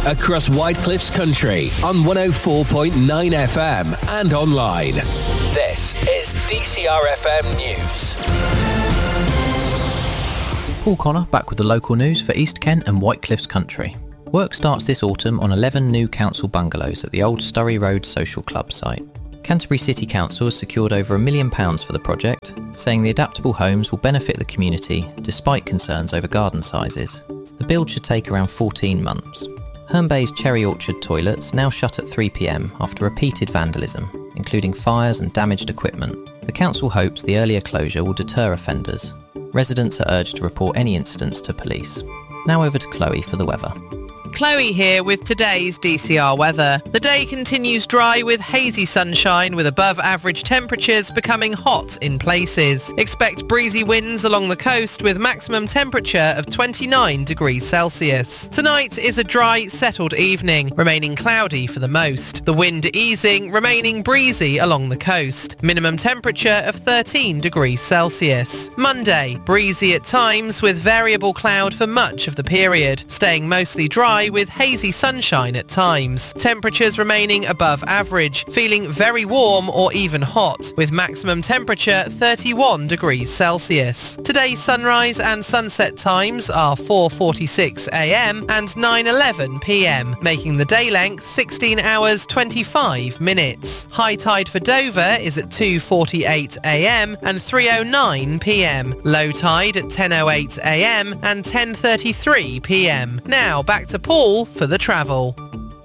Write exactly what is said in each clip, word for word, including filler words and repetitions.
across Whitecliff's country on one oh four point nine F M and online. This is D C R F M News. Paul Connor back with the local news for East Kent and Whitecliff's country. Work starts this autumn on eleven new council bungalows at the old Sturry Road Social Club site. Canterbury City Council has secured over a million pounds for the project, saying the adaptable homes will benefit the community despite concerns over garden sizes. The build should take around fourteen months. Herne Bay's Cherry Orchard toilets now shut at three p m after repeated vandalism, including fires and damaged equipment. The council hopes the earlier closure will deter offenders. Residents are urged to report any incidents to police. Now over to Chloe for the weather. Chloe here with today's D C R weather. The day continues dry with hazy sunshine with above average temperatures becoming hot in places. Expect breezy winds along the coast with maximum temperature of twenty-nine degrees Celsius. Tonight is a dry, settled evening, remaining cloudy for the most. The wind easing, remaining breezy along the coast. Minimum temperature of thirteen degrees Celsius. Monday, breezy at times with variable cloud for much of the period, staying mostly dry with hazy sunshine at times. Temperatures remaining above average, feeling very warm or even hot, with maximum temperature thirty-one degrees Celsius. Today's sunrise and sunset times are four forty-six a m and nine eleven p m, making the day length sixteen hours twenty-five minutes. High tide for Dover is at two forty-eight a m and three oh nine p m. Low tide at ten oh eight a m and ten thirty-three p m. Now back to Paul for the travel.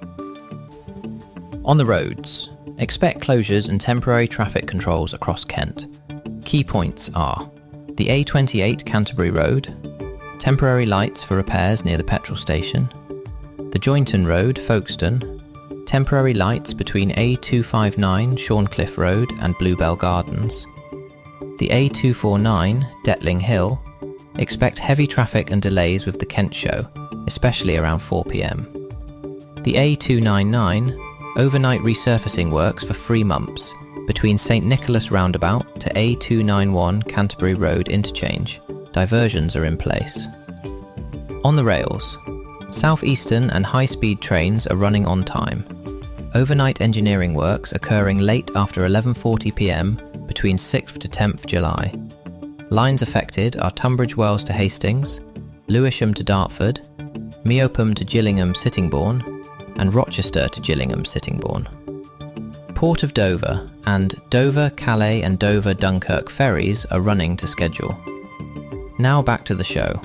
On the roads, expect closures and temporary traffic controls across Kent. Key points are the A twenty-eight Canterbury Road, temporary lights for repairs near the petrol station, the Jointon Road, Folkestone, temporary lights between A two fifty-nine Shorncliffe Road and Bluebell Gardens, the A two forty-nine Detling Hill. Expect heavy traffic and delays with the Kent Show, especially around four p m. The A two ninety-nine, overnight resurfacing works for three months between St Nicholas Roundabout to A two ninety-one Canterbury Road interchange. Diversions are in place. On the rails, South Eastern and high-speed trains are running on time. Overnight engineering works occurring late after eleven forty p m between sixth to tenth July. Lines affected are Tunbridge Wells to Hastings, Lewisham to Dartford, Meopham to Gillingham Sittingbourne, and Rochester to Gillingham Sittingbourne. Port of Dover and Dover, Calais and Dover Dunkirk ferries are running to schedule. Now back to the show.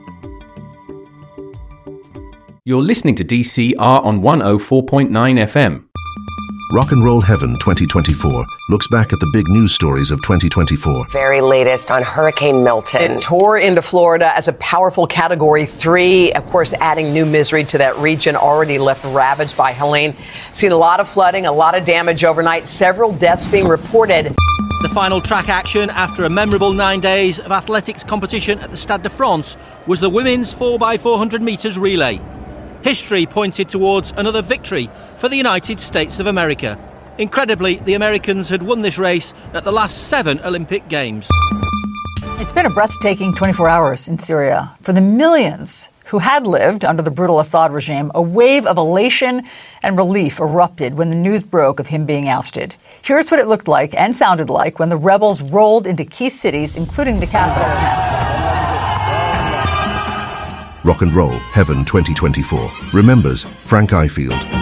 You're listening to D C R on one oh four point nine F M. Rock and Roll Heaven twenty twenty-four looks back at the big news stories of twenty twenty-four. Very latest on Hurricane Milton. It tore into Florida as a powerful Category three, of course, adding new misery to that region already left ravaged by Helene. Seen a lot of flooding, a lot of damage overnight, several deaths being reported. The final track action after a memorable nine days of athletics competition at the Stade de France was the women's four by four hundred metres relay. History pointed towards another victory for the United States of America. Incredibly, the Americans had won this race at the last seven Olympic Games. It's been a breathtaking twenty-four hours in Syria. For the millions who had lived under the brutal Assad regime, a wave of elation and relief erupted when the news broke of him being ousted. Here's what it looked like and sounded like when the rebels rolled into key cities, including the capital, Damascus. Rock and Roll Heaven twenty twenty-four remembers Frank Ifield.